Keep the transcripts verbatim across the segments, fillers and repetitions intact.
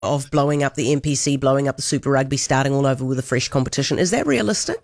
of blowing up the N P C, blowing up the Super Rugby, starting all over with a fresh competition. Is that realistic?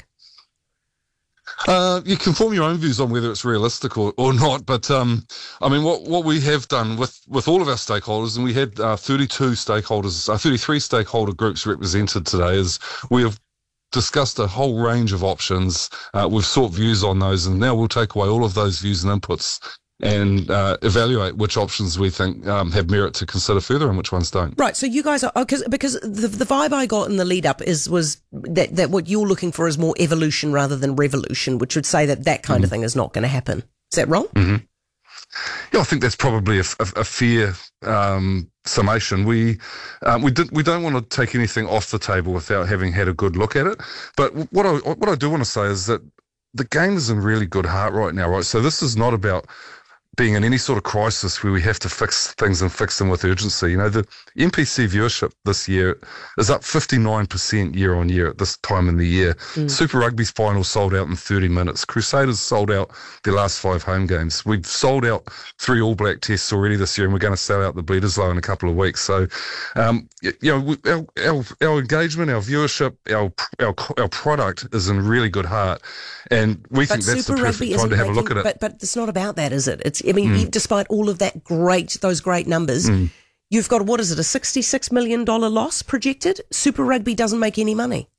Uh, you can form your own views on whether it's realistic or, or not, but um, I mean, what, what we have done with, with all of our stakeholders, and we had uh, thirty-two stakeholders, uh, thirty-three stakeholder groups represented today, is we have discussed a whole range of options. Uh, we've sought views on those, and now we'll take away all of those views and inputs and uh, evaluate which options we think um, have merit to consider further and which ones don't. Right, so you guys are, because because the, the vibe I got in the lead up is was that, that what you're looking for is more evolution rather than revolution, which would say that that kind mm-hmm. of thing is not going to happen. Is that wrong? Mm-hmm. Yeah, I think that's probably a, a, a fair um, summation. We um, we did we don't want to take anything off the table without having had a good look at it. But what I what I do want to say is that the game is in really good heart right now, right? So this is not about being in any sort of crisis where we have to fix things and fix them with urgency. You know, the N P C viewership this year is up fifty-nine percent year on year at this time in the year. Mm. Super Rugby's final sold out in thirty minutes. Crusaders sold out their last five home games. We've sold out three All Black tests already this year, and we're going to sell out the Bledisloe in a couple of weeks. So, um, you know, we, our, our, our engagement, our viewership, our, our our product is in really good heart, and we but think that's Super the perfect time to have making, a look at it. But, but it's not about that, is it? It's I mean, Mm. despite all of that great, those great numbers, mm. you've got, what is it, a sixty-six million dollars loss projected? Super Rugby doesn't make any money.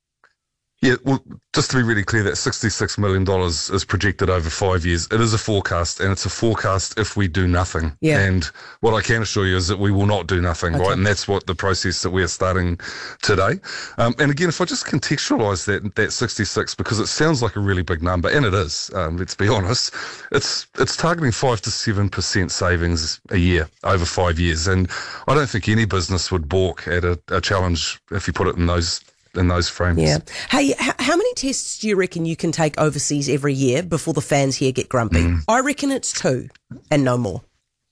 Yeah, well, just to be really clear, that sixty-six million dollars is projected over five years. It is a forecast, and it's a forecast if we do nothing. Yeah. And what I can assure you is that we will not do nothing, okay. right? And that's what the process that we are starting today. Um, and again, if I just contextualise that that sixty-six, because it sounds like a really big number, and it is, um, let's be honest, it's it's targeting five to seven percent savings a year over five years. And I don't think any business would balk at a, a challenge if you put it in those in those frames. Yeah. Hey, h- how many tests do you reckon you can take overseas every year before the fans here get grumpy? Mm. I reckon it's two and no more.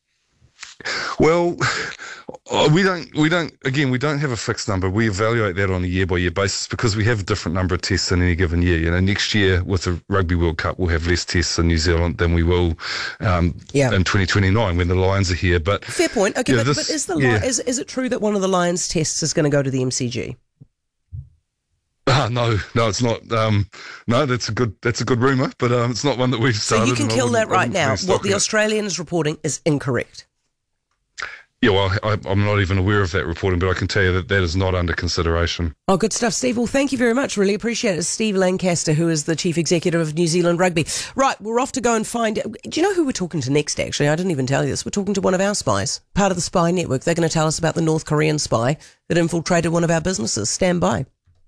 Well, we don't, we don't, again, we don't have a fixed number. We evaluate that on a year by year basis because we have a different number of tests in any given year. You know, next year with the Rugby World Cup, we'll have less tests in New Zealand than we will um, yeah. in twenty twenty-nine when the Lions are here. But fair point. Okay, yeah, but, this, but is the yeah. is is it true that one of the Lions tests is going to go to the M C G? Ah, no, no, it's not. Um, no, that's a good that's a good rumour, but um, it's not one that we've started. So you can kill that right now. What the it. Australian is reporting is incorrect. Yeah, well, I, I'm not even aware of that reporting, but I can tell you that that is not under consideration. Oh, good stuff, Steve. Well, thank you very much. Really appreciate it. It's Steve Lancaster, who is the Chief Executive of New Zealand Rugby. Right, we're off to go and find... Do you know who we're talking to next, actually? I didn't even tell you this. We're talking to one of our spies, part of the spy network. They're going to tell us about the North Korean spy that infiltrated one of our businesses. Stand by.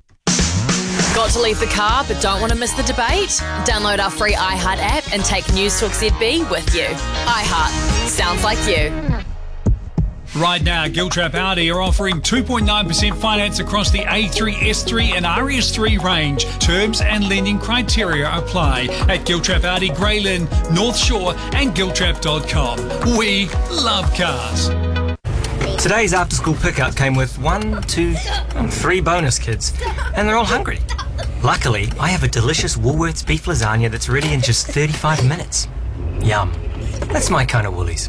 Got to leave the car but don't want to miss the debate? Download our free iHeart app and take News Talk Z B with you. iHeart. Sounds like you. Right now, Giltrap Audi are offering two point nine percent finance across the A three, S three and R S three range. Terms and lending criteria apply at Giltrap Audi, Greyland, North Shore and giltrap dot com. We love cars. Today's after-school pickup came with one, two, and three bonus kids, and they're all hungry. Luckily, I have a delicious Woolworths beef lasagna that's ready in just thirty-five minutes. Yum. That's my kind of Woolies.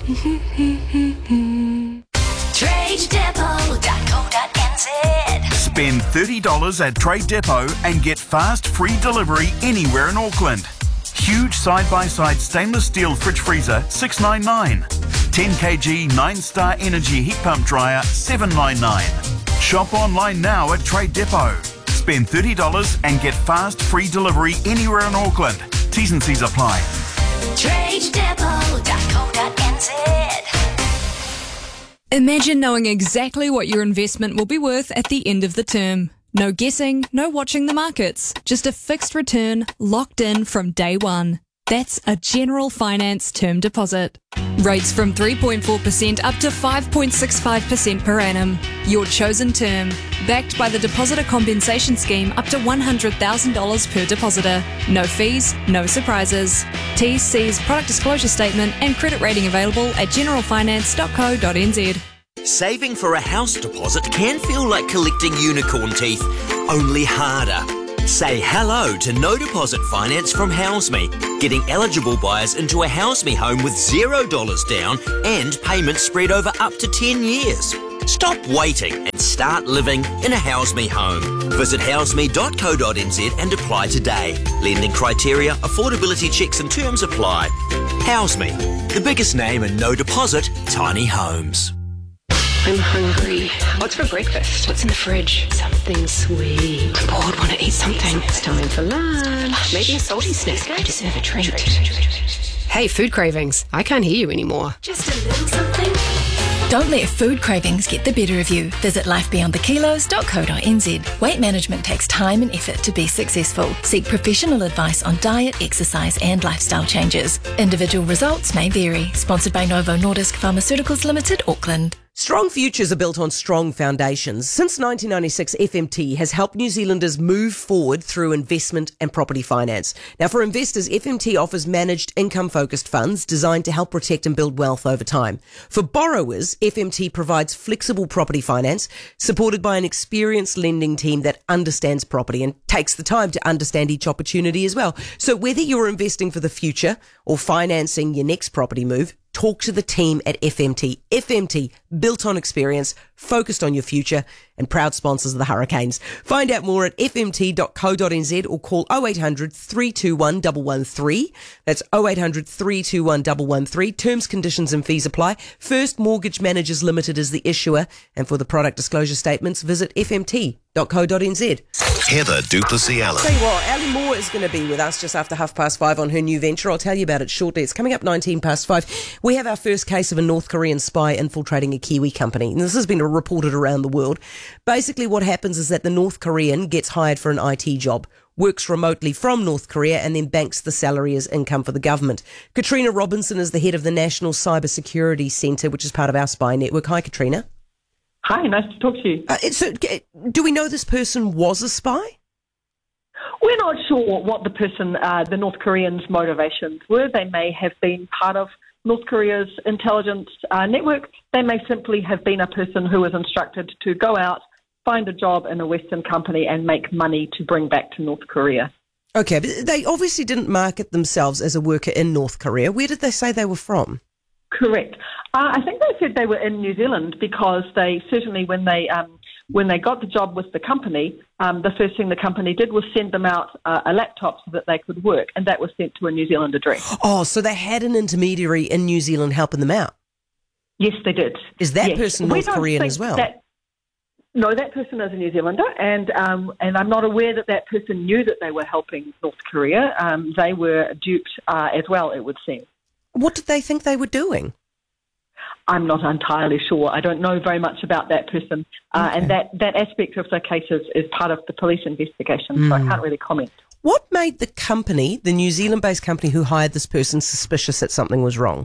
trade depot dot co dot n z. Spend thirty dollars at Trade Depot and get fast free delivery anywhere in Auckland. Huge side-by-side stainless steel fridge freezer, six ninety-nine. ten kilogram nine star Energy heat pump dryer, seven ninety-nine. Shop online now at Trade Depot. Spend thirty dollars and get fast free delivery anywhere in Auckland. T's and C's apply. trade depot dot co dot n z. Imagine knowing exactly what your investment will be worth at the end of the term. No guessing, no watching the markets, just a fixed return locked in from day one. That's a General Finance term deposit. Rates from three point four percent up to five point six five percent per annum. Your chosen term. Backed by the Depositor Compensation Scheme up to one hundred thousand dollars per depositor. No fees, no surprises. T's, C's, product disclosure statement and credit rating available at general finance dot co dot n z. Saving for a house deposit can feel like collecting unicorn teeth, only harder. Say hello to no deposit finance from HouseMe, getting eligible buyers into a HouseMe home with zero dollars down and payments spread over up to ten years. Stop waiting and start living in a HouseMe home. Visit houseme dot co dot n z and apply today. Lending criteria, affordability checks and terms apply. HouseMe, the biggest name in no deposit tiny homes. I'm hungry. What's for breakfast? What's in the fridge? Something sweet. I'm bored, want to eat something. It's time for lunch. Maybe a salty snack. I deserve a treat. Hey, food cravings. I can't hear you anymore. Just a little something. Don't let food cravings get the better of you. Visit life beyond the kilos dot co dot n z. Weight management takes time and effort to be successful. Seek professional advice on diet, exercise and lifestyle changes. Individual results may vary. Sponsored by Novo Nordisk Pharmaceuticals Limited, Auckland. Strong futures are built on strong foundations. Since nineteen ninety-six, F M T has helped New Zealanders move forward through investment and property finance. Now, for investors, F M T offers managed income-focused funds designed to help protect and build wealth over time. For borrowers, F M T provides flexible property finance supported by an experienced lending team that understands property and takes the time to understand each opportunity as well. So whether you're investing for the future or financing your next property move, talk to the team at F M T. F M T, built on experience, focused on your future, and proud sponsors of the Hurricanes. Find out more at f m t dot co dot n z or call oh eight hundred, three two one, one one three. That's oh eight hundred, three two one, one one three. Terms, conditions and fees apply. First Mortgage Managers Limited is the issuer. And for the product disclosure statements, visit f m t dot co dot n z. Heather du Plessis-Allen. Tell you what, Ali Moore is going to be with us just after half past five on her new venture. I'll tell you about it shortly. It's coming up nineteen past five. We have our first case of a North Korean spy infiltrating a Kiwi company. And this has been reported around the world. Basically what happens is that the North Korean gets hired for an I T job, works remotely from North Korea and then banks the salary as income for the government. Katrina Robinson is the head of the National Cybersecurity Centre, which is part of our spy network. Hi, Katrina. Hi, nice to talk to you. Uh, so, do we know this person was a spy? We're not sure what the person, uh, the North Koreans' motivations were. They may have been part of North Korea's intelligence uh, network. They may simply have been a person who was instructed to go out, find a job in a Western company and make money to bring back to North Korea. Okay, but they obviously didn't market themselves as a worker in North Korea. Where did they say they were from? Correct. Uh, I think they said they were in New Zealand because they certainly, when they um, when they got the job with the company, um, the first thing the company did was send them out uh, a laptop so that they could work, and that was sent to a New Zealand address. Oh, so they had an intermediary in New Zealand helping them out? Yes, they did. Is that yes. person We North don't Korean think as well? That, no, that person is a New Zealander, and um, and I'm not aware that that person knew that they were helping North Korea. Um, they were duped uh, as well, it would seem. What did they think they were doing? I'm not entirely sure. I don't know very much about that person. Uh, Okay. And that, that aspect of the case is, is part of the police investigation, mm. so I can't really comment. What made the company, the New Zealand-based company who hired this person, suspicious that something was wrong?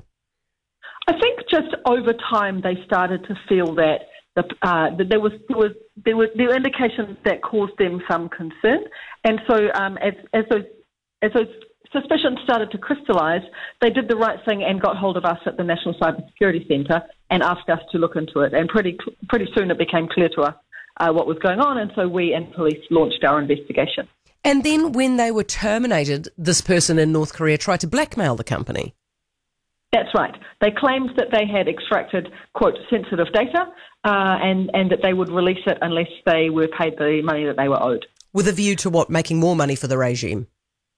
I think just over time they started to feel that, the, uh, that there was there was there were there were indications that caused them some concern, and so um, as as those as those suspicions started to crystallise, they did the right thing and got hold of us at the National Cybersecurity Centre and asked us to look into it. And pretty pretty soon it became clear to us uh, what was going on, and so we and police launched our investigation. And then when they were terminated, this person in North Korea tried to blackmail the company. That's right. They claimed that they had extracted, quote, sensitive data uh, and, and that they would release it unless they were paid the money that they were owed. With a view to what, making more money for the regime?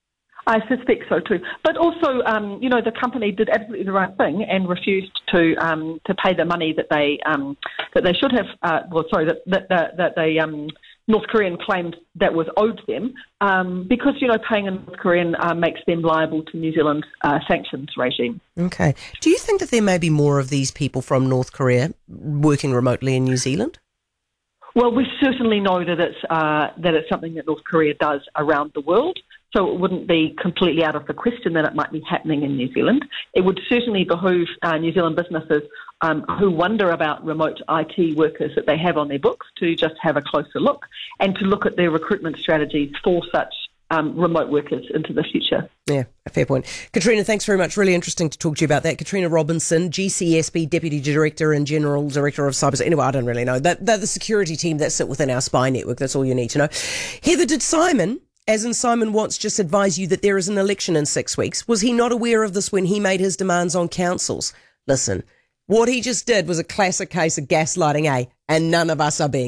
I suspect so too. But also, um, you know, the company did absolutely the right thing and refused to um, to pay the money that they um, that they should have. Uh, well, sorry, that that that, that they um, North Korean claimed that was owed them um, because you know paying a North Korean uh, makes them liable to New Zealand's uh, sanctions regime. Okay. Do you think that there may be more of these people from North Korea working remotely in New Zealand? Well, we certainly know that it's uh, that it's something that North Korea does around the world. So it wouldn't be completely out of the question that it might be happening in New Zealand. It would certainly behoove uh, New Zealand businesses um, who wonder about remote I T workers that they have on their books to just have a closer look and to look at their recruitment strategies for such um, remote workers into the future. Yeah, a fair point. Katrina, thanks very much. Really interesting to talk to you about that. Katrina Robinson, G C S B Deputy Director and General Director of Cyber. Anyway, I don't really know. That, they're the security team that sit within our spy network. That's all you need to know. Heather, did Simon... as in Simon Watts, just advise you that there is an election in six weeks. Was he not aware of this when he made his demands on councils? Listen, What he just did was a classic case of gaslighting, eh? And none of us are being